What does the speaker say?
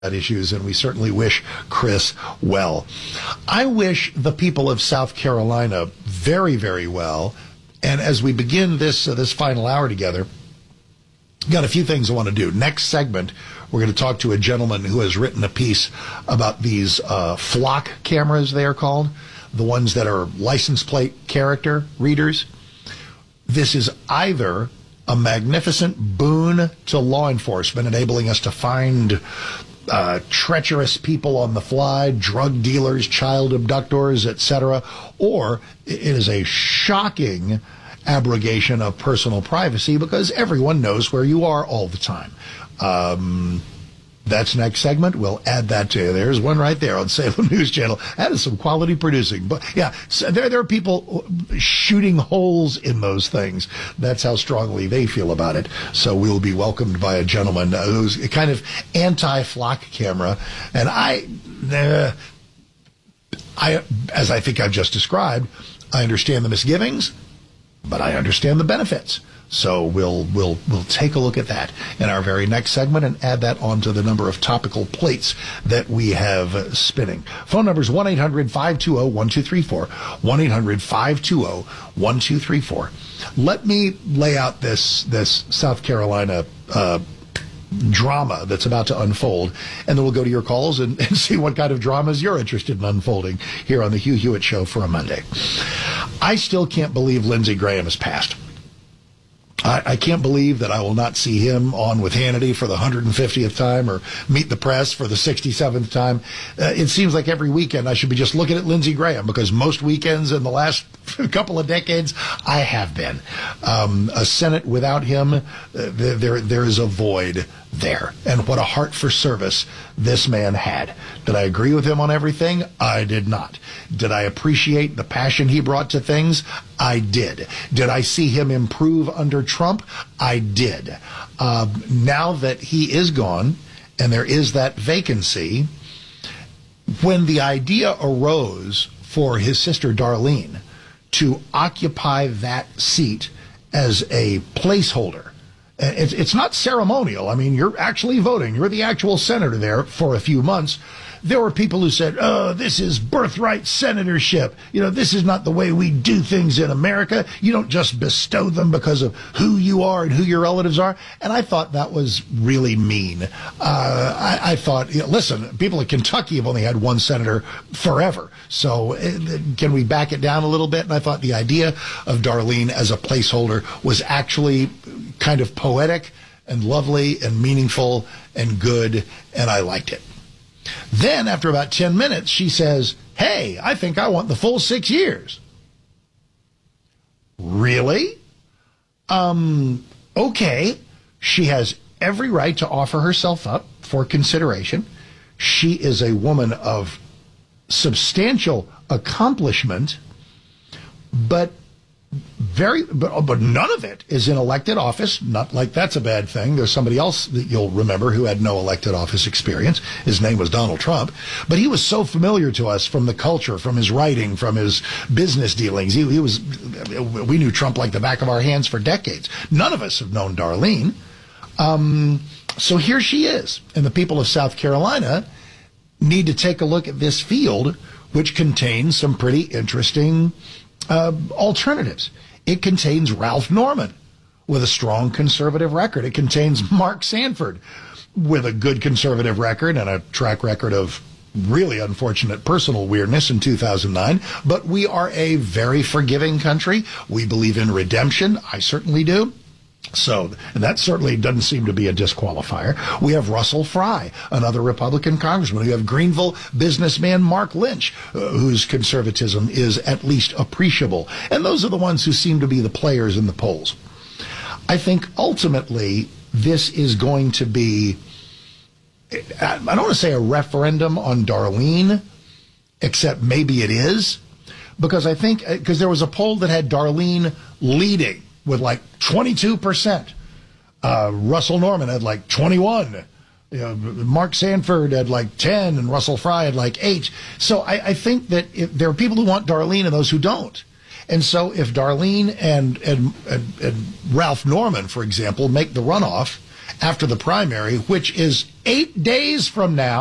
issues, and we certainly wish Chris well. I wish the people of South Carolina very, very well. And as we begin this final hour together, got a few things I want to do. Next segment, we're going to talk to a gentleman who has written a piece about these flock cameras, they are called, the ones that are license plate character readers. This is either a magnificent boon to law enforcement, enabling us to find treacherous people on the fly, drug dealers, child abductors, etc., or it is a shocking abrogation of personal privacy because everyone knows where you are all the time. That's next segment. We'll add that to you. There's one right there on Salem News Channel. That is some quality producing. But yeah, so there are people shooting holes in those things. That's how strongly they feel about it. So we'll be welcomed by a gentleman who's kind of anti-flock camera. And as I think I've just described, I understand the misgivings, but I understand the benefits. So we'll take a look at that in our very next segment and add that onto the number of topical plates that we have spinning. Phone number is 1-800-520-1234, 1-800-520-1234. Let me lay out this South Carolina drama that's about to unfold, and then we'll go to your calls and see what kind of dramas you're interested in unfolding here on the Hugh Hewitt Show for a Monday. I still can't believe Lindsey Graham has passed. I can't believe that I will not see him on with Hannity for the 150th time or Meet the Press for the 67th time. It seems like every weekend I should be just looking at Lindsey Graham because most weekends in the last couple of decades I have been. A Senate without him, there is a void there. And what a heart for service this man had. Did I agree with him on everything? I did not. Did I appreciate the passion he brought to things? I did. Did I see him improve under Trump? I did. Now that he is gone and there is that vacancy, when the idea arose for his sister Darlene to occupy that seat as a placeholder, it's not ceremonial. I mean, you're actually voting. You're the actual senator there for a few months. There were people who said, oh, this is birthright senatorship. You know, this is not the way we do things in America. You don't just bestow them because of who you are and who your relatives are. And I thought that was really mean. I thought, listen, people in Kentucky have only had one senator forever. So can we back it down a little bit? And I thought the idea of Darlene as a placeholder was actually kind of poetic and lovely and meaningful and good, and I liked it. Then, after about 10 minutes, she says, hey, I think I want the full 6 years. Really? Okay. She has every right to offer herself up for consideration. She is a woman of substantial accomplishment, but none of it is in elected office. Not like that's a bad thing. There's somebody else that you'll remember who had no elected office experience. His name was Donald Trump, but he was so familiar to us from the culture, from his writing, from his business dealings. We knew Trump like the back of our hands for decades. None of us have known Darlene. So here she is, and the people of South Carolina need to take a look at this field, which contains some pretty interesting alternatives. It contains Ralph Norman with a strong conservative record. It contains Mark Sanford with a good conservative record and a track record of really unfortunate personal weirdness in 2009. But we are a very forgiving country. We believe in redemption. I certainly do. So, and that certainly doesn't seem to be a disqualifier. We have Russell Fry, another Republican congressman. We have Greenville businessman Mark Lynch, whose conservatism is at least appreciable. And those are the ones who seem to be the players in the polls. I think ultimately this is going to be, I don't want to say a referendum on Darlene, except maybe it is, because I think, because there was a poll that had Darlene leading with like 22%. Russell Norman had like 21. Mark Sanford had like 10, and Russell Fry had like 8. So I think that there are people who want Darlene and those who don't. And so if Darlene and Ralph Norman, for example, make the runoff, after the primary, which is 8 days from now.